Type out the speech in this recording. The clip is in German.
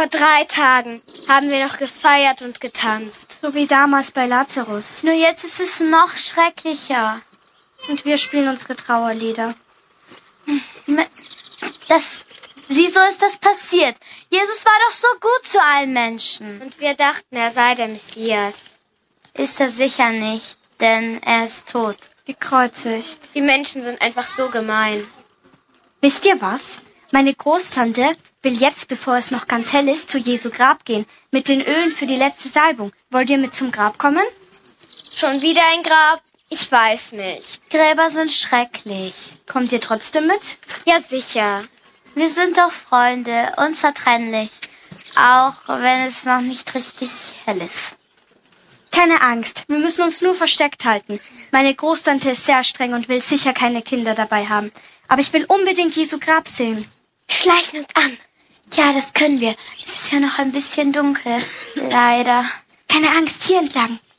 Vor 3 Tagen haben wir noch gefeiert und getanzt. So wie damals bei Lazarus. Nur jetzt ist es noch schrecklicher. Und wir spielen unsere Trauerlieder. Wieso ist das passiert? Jesus war doch so gut zu allen Menschen. Und wir dachten, er sei der Messias. Ist er sicher nicht, denn er ist tot. Gekreuzigt. Die Menschen sind einfach so gemein. Wisst ihr was? Meine Großtante will jetzt, bevor es noch ganz hell ist, zu Jesu Grab gehen. Mit den Ölen für die letzte Salbung. Wollt ihr mit zum Grab kommen? Schon wieder ein Grab? Ich weiß nicht. Gräber sind schrecklich. Kommt ihr trotzdem mit? Ja, sicher. Wir sind doch Freunde, unzertrennlich. Auch wenn es noch nicht richtig hell ist. Keine Angst, wir müssen uns nur versteckt halten. Meine Großtante ist sehr streng und will sicher keine Kinder dabei haben. Aber ich will unbedingt Jesu Grab sehen. Wir schleichen uns an. Ja, das können wir. Es ist ja noch ein bisschen dunkel. Leider. Keine Angst, hier entlang.